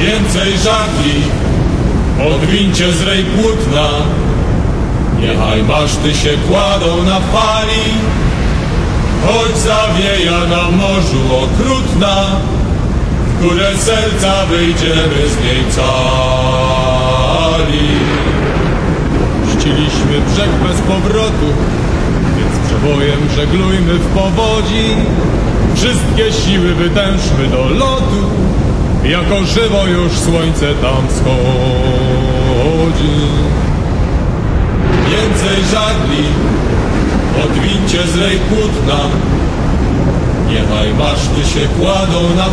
Więcej żagli, odwincie z rej płótna, niechaj maszty się kładą na fali, choć zawieja na morzu okrutna, w górę serca wyjdziemy z niej cali. Puściliśmy brzeg bez powrotu, więc przebojem żeglujmy w powodzi, wszystkie siły wytężmy do lotu, jako żywo już słońce tam wschodzi. Więcej żagli, odwincie z rej płótna, niechaj maszty się kładą na